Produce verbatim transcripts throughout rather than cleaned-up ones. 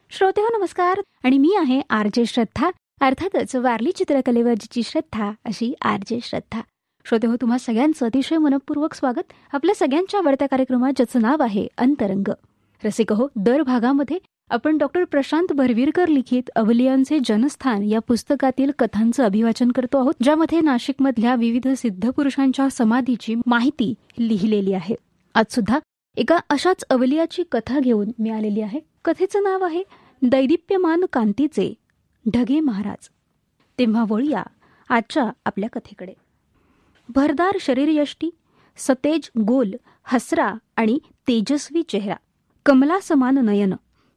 श्रोते हो नमस्कार. आणि मी आहे आर जे श्रद्धा. अर्थातच वारली चित्रकलेवर जिची श्रद्धा अशी आर जे श्रद्धा. श्रोते हो, तुम्हा सगळ्यांचं अतिशय मनपूर्वक स्वागत आपल्या सगळ्यांच्या आवडत्या कार्यक्रमात, ज्याचं नाव आहे अंतरंग. रसिक हो, दर भागामध्ये आपण डॉक्टर प्रशांत भरवीरकर लिखित अवलियांचे जनस्थान या पुस्तकातील कथांचं अभिवाचन करतो आहोत, ज्यामध्ये नाशिकमधल्या विविध सिद्ध पुरुषांच्या समाधीची माहिती लिहिलेली आहे. आज सुद्धा एका अशाच अवलियाची कथा घेऊन मी आलेली आहे. कथेचं नाव आहे दैदिप्यमान कांतीचे ढगे महाराज. तेव्हा वळूया आजच्या आपल्या कथेकडे. भरदार शरीरयष्टी, सतेज गोल हसरा आणि तेजस्वी चेहरा, कमला समान नयन,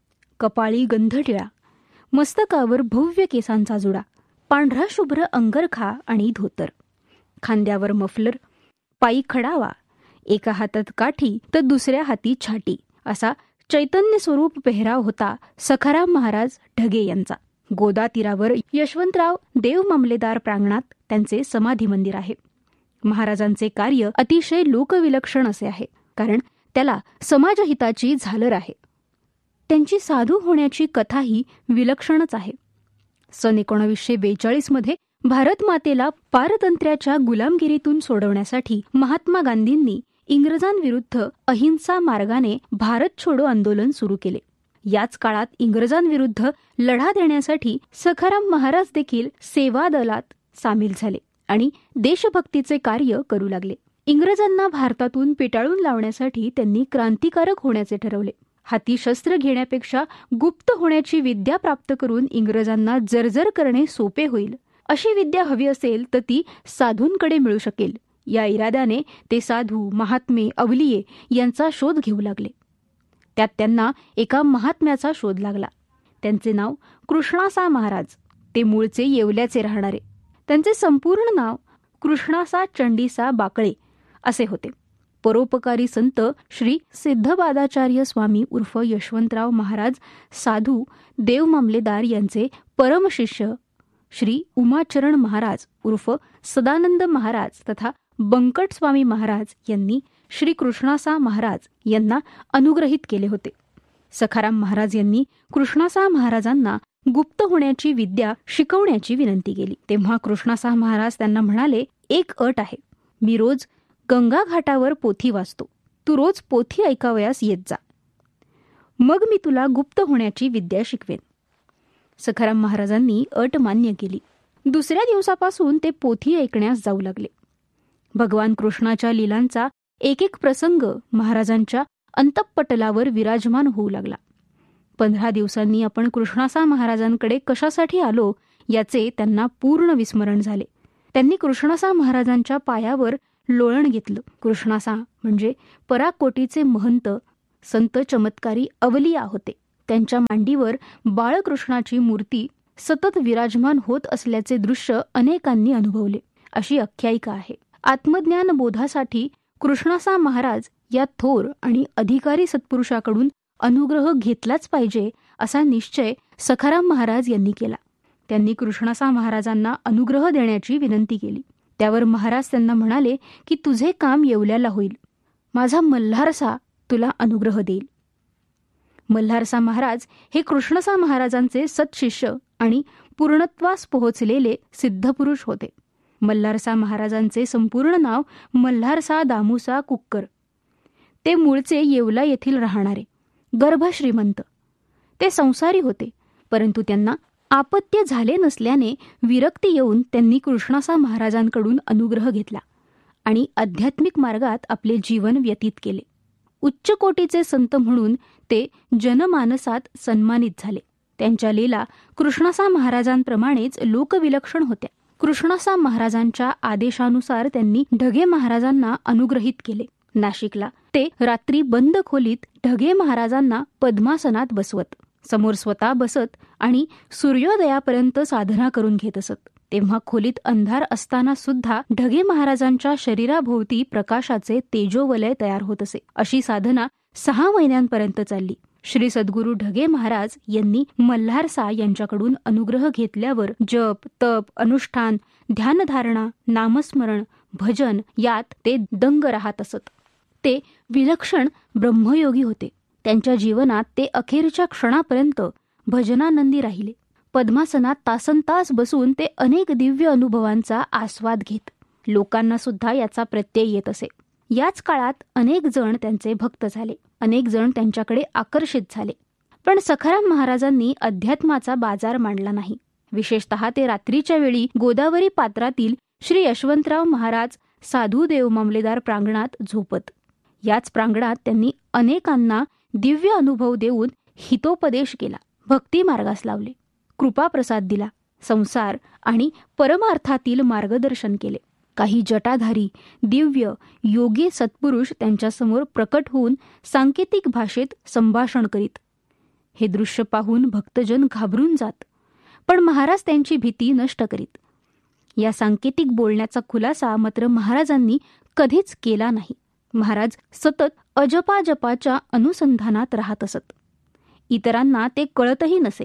कपाळी गंधटिळा, मस्तकावर भव्य केसांचा जुडा, पांढरा शुभ्र अंगरखा आणि धोतर, खांद्यावर मफलर, पायी खडावा, एका हातात काठी तर दुसऱ्या हाती छाटी, असा चैतन्य स्वरूप पेहराव होता सखाराम महाराज ढगे यांचा. गोदा तीरावर यशवंतराव देव मामलेदार प्रांगणात त्यांचे समाधी मंदिर आहे. महाराजांचे कार्य अतिशय लोकविलक्षण असे आहे, कारण त्याला समाजहिताची झालर आहे. त्यांची साधू होण्याची कथाही विलक्षणच आहे. सन एकोणावीसशे बेचाळीस मध्ये भारत मातेला पारतंत्र्याच्या गुलामगिरीतून सोडवण्यासाठी महात्मा गांधींनी इंग्रजांविरुद्ध अहिंसा मार्गाने भारत छोडो आंदोलन सुरू केले. याच काळात इंग्रजांविरुद्ध लढा देण्यासाठी सखाराम महाराज देखील सेवा दलात सामील झाले आणि देशभक्तीचे कार्य करू लागले. इंग्रजांना भारतातून पिटाळून लावण्यासाठी त्यांनी क्रांतिकारक होण्याचे ठरवले. हाती शस्त्र घेण्यापेक्षा गुप्त होण्याची विद्या प्राप्त करून इंग्रजांना जर्जर करणे सोपे होईल, अशी विद्या हवी असेल तर ती साधूंकडे मिळू शकेल. या इराद्याने ते साधू, महात्मे, अवलिये यांचा शोध घेऊ लागले. त्यात त्यांना एका महात्म्याचा शोध लागला. त्यांचे नाव कृष्णासा महाराज. ते मूळचे येवल्याचे राहणारे. त्यांचे संपूर्ण नाव कृष्णासा चंडीसा बाकळे असे होते. परोपकारी संत श्री सिद्धपादाचार्य स्वामी उर्फ यशवंतराव महाराज साधू देव मामलेदार यांचे परमशिष्य श्री उमाचरण महाराज उर्फ सदानंद महाराज तथा बंकट स्वामी महाराज यांनी श्री कृष्णासा महाराज यांना अनुग्रहित केले होते. सखाराम महाराज यांनी कृष्णासा महाराजांना गुप्त होण्याची विद्या शिकवण्याची विनंती केली. तेव्हा कृष्णासा महाराज त्यांना म्हणाले, एक अट आहे. मी रोज गंगा घाटावर पोथी वाचतो. तू रोज पोथी ऐकावयास येत जा. मग मी तुला गुप्त होण्याची विद्या शिकवेन. सखाराम महाराजांनी अट मान्य केली. दुसऱ्या दिवसापासून ते पोथी ऐकण्यास जाऊ लागले. भगवान कृष्णाच्या लीलांचा एक एक प्रसंग महाराजांच्या अंतःपटलावर विराजमान होऊ लागला. पंधरा दिवसांनी आपण कृष्णासा महाराजांकडे कशासाठी आलो याचे त्यांना पूर्ण विस्मरण झाले. त्यांनी कृष्णासा महाराजांच्या पायावर लोळण घेतलं. कृष्णासा म्हणजे पराकोटीचे महंत संत चमत्कारी अवलिया होते. त्यांच्या मांडीवर बाळकृष्णाची मूर्ती सतत विराजमान होत असल्याचे दृश्य अनेकांनी अनुभवले, अशी आख्यायिका आहे. आत्मज्ञान बोधासाठी कृष्णासा महाराज या थोर आणि अधिकारी सत्पुरुषाकडून अनुग्रह घेतलाच पाहिजे, असा निश्चय सखाराम महाराज यांनी केला. त्यांनी कृष्णासा महाराजांना अनुग्रह देण्याची विनंती केली. त्यावर महाराज त्यांना म्हणाले की तुझे काम येवल्याला होईल. माझा मल्हारसा तुला अनुग्रह देईल. मल्हारसा महाराज हे कृष्णसा महाराजांचे सत्शिष्य आणि पूर्णत्वास पोहोचलेले सिद्धपुरुष होते. मल्हारसा महाराजांचे संपूर्ण नाव मल्हारसा दामुसा कुक्कर. ते मूळचे येवला येथील राहणारे गर्भश्रीमंत. ते संसारी होते, परंतु त्यांना आपत्य झाले नसल्याने विरक्ती येऊन त्यांनी कृष्णासा महाराजांकडून अनुग्रह घेतला आणि आध्यात्मिक मार्गात आपले जीवन व्यतीत केले. उच्च कोटीचे संत म्हणून ते जनमानसात सन्मानित झाले. त्यांच्या लीला कृष्णासा महाराजांप्रमाणेच लोकविलक्षण होत्या. कृष्णासा महाराजांच्या आदेशानुसार त्यांनी ढगे महाराजांना अनुग्रहित केले. नाशिकला ते रात्री बंद खोलीत ढगे महाराजांना पद्मासनात बसवत, समोर स्वतः बसत आणि सूर्योदयापर्यंत साधना करून घेत असत. तेव्हा खोलीत अंधार असताना सुद्धा ढगे महाराजांच्या शरीराभोवती प्रकाशाचे तेजोवलय तयार होत असे. अशी साधना सहा महिन्यांपर्यंत चालली. श्री सद्गुरू ढगे महाराज यांनी मल्हारसा यांच्याकडून अनुग्रह घेतल्यावर जप, तप, अनुष्ठान, ध्यानधारणा, नामस्मरण, भजन यात ते दंग राहत असत. ते विलक्षण ब्रह्मयोगी होते. त्यांच्या जीवनात ते अखेरच्या क्षणापर्यंत भजनानंदी राहिले. पद्मासनात तासनतास बसून ते अनेक दिव्य अनुभवांचा आस्वाद घेत. लोकांना सुद्धा याचा प्रत्यय येत असे. याच काळात अनेक जण त्यांचे भक्त झाले. अनेक जण त्यांच्याकडे आकर्षित झाले. पण सखाराम महाराजांनी अध्यात्माचा बाजार मांडला नाही. विशेषतः ते रात्रीच्या वेळी गोदावरी पात्रातील श्री यशवंतराव महाराज साधुदेव मामलेदार प्रांगणात झोपत. याच प्रांगणात त्यांनी अनेकांना दिव्य अनुभव देऊन हितोपदेश केला, भक्ती मार्गास लावले, कृपाप्रसाद दिला, संसार आणि परमार्थातील मार्गदर्शन केले. काही जटाधारी दिव्य योगी सत्पुरुष त्यांच्यासमोर प्रकट होऊन सांकेतिक भाषेत संभाषण करीत. हे दृश्य पाहून भक्तजन घाबरून जात, पण महाराज त्यांची भीती नष्ट करीत. या सांकेतिक बोलण्याचा खुलासा मात्र महाराजांनी कधीच केला नाही. महाराज सतत अजपाजपाच्या अनुसंधानात राहत असत. इतरांना ते कळतही नसे.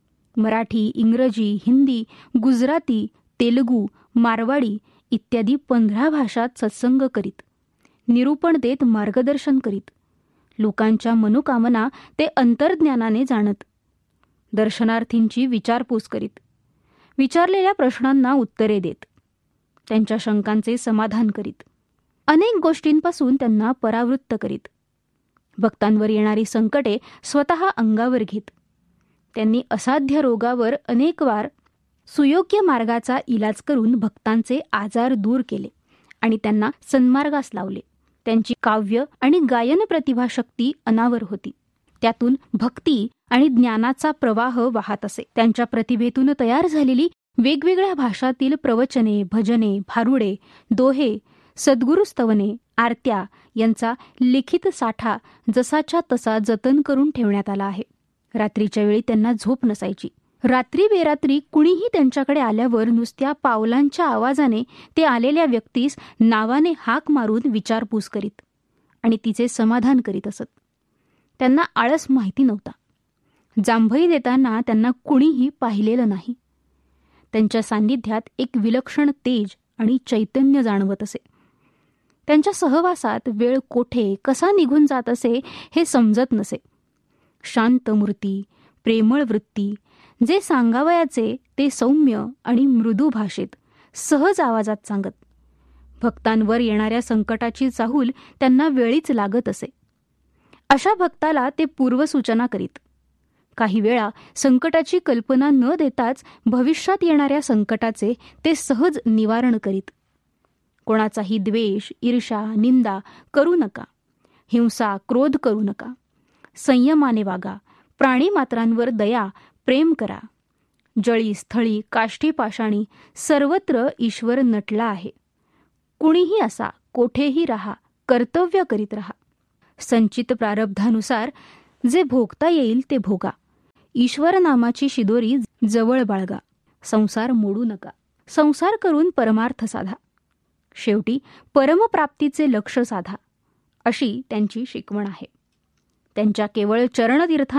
मराठी, इंग्रजी, हिंदी, गुजराती, तेलुगू, मारवाडी इत्यादी पंधरा भाषात सत्संग करीत, निरूपण देत मार्गदर्शन करीत. लोकांच्या मनोकामना ते अंतर्ज्ञानाने जाणत. दर्शनार्थींची विचारपूस करीत, विचारलेल्या प्रश्नांना उत्तरे देत, त्यांच्या शंकांचे समाधान करीत, अनेक गोष्टींपासून त्यांना परावृत्त करीत. भक्तांवर येणारी संकटे स्वतः अंगावर घेत. त्यांनी असाध्य रोगावर अनेक वार सुयोग्य मार्गाचा इलाज करून भक्तांचे आजार दूर केले आणि त्यांना सन्मार्गास लावले. त्यांची काव्य आणि गायन प्रतिभाशक्ती अनावर होती. त्यातून भक्ती आणि ज्ञानाचा प्रवाह वाहत असे. त्यांच्या प्रतिभेतून तयार झालेली वेगवेगळ्या भाषातील प्रवचने, भजने, भारुडे, दोहे, सद्गुरुस्तवने, आरत्या यांचा लिखित साठा जसाच्या तसा जतन करून ठेवण्यात आला आहे. रात्रीच्या वेळी त्यांना झोप नसायची. रात्री बेरात्री कुणीही त्यांच्याकडे आल्यावर नुसत्या पावलांच्या आवाजाने ते आलेल्या व्यक्तीस नावाने हाक मारून विचारपूस करीत आणि तिचे समाधान करीत असत. त्यांना आळस माहिती नव्हता. जांभई देताना त्यांना कुणीही पाहिलेलं नाही. त्यांच्या सान्निध्यात एक विलक्षण तेज आणि चैतन्य जाणवत असे. त्यांच्या सहवासात वेळ कोठे कसा निघून जात असे हे समजत नसे. शांत मूर्ती, प्रेमळ वृत्ती, जे सांगावयाचे ते सौम्य आणि मृदू भाषेत सहज आवाजात सांगत. भक्तांवर येणाऱ्या संकटाची चाहूल त्यांना वेळीच लागत असे. अशा भक्ताला ते पूर्वसूचना करीत. काही वेळा संकटाची कल्पना न देताच भविष्यात येणाऱ्या संकटाचे ते सहज निवारण करीत. कोणाचाही द्वेष, ईर्ष्या, निंदा करू नका. हिंसा, क्रोध करू नका. संयमाने वागा. प्राणीमात्रांवर दया, प्रेम करा. जळी, स्थळी, काष्ठी, पाषाणी सर्वत्र ईश्वर नटला आहे. कुणीही असा, कोठेही राहा, कर्तव्य करीत राहा. संचित प्रारब्धानुसार जे भोगता येईल ते भोगा. ईश्वर नामाची शिदोरी जवळ बाळगा. संसार मोडू नका. संसार करून परमार्थ साधा. शेवटी परमप्राप्तीचे लक्ष साधा. अशी त्यांची शिकवण आहे. त्यांच्या केवळ चरणतीर्था